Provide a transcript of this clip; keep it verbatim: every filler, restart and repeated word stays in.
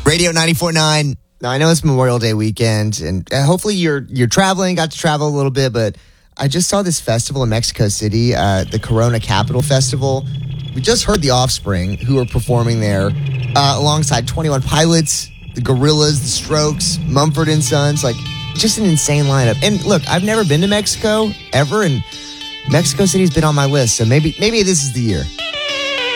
Radio ninety-four point nine. Now, I know it's Memorial Day weekend, and uh, hopefully you're you're traveling, got to travel a little bit, but I just saw this festival in Mexico City, uh, the Corona Capital Festival. We just heard the Offspring, who are performing there, uh, alongside twenty-one Pilots, the Gorillaz, the Strokes, Mumford and Sons. Like, just an insane lineup. And look, I've never been to Mexico, ever, and Mexico City's been on my list, so maybe maybe this is the year.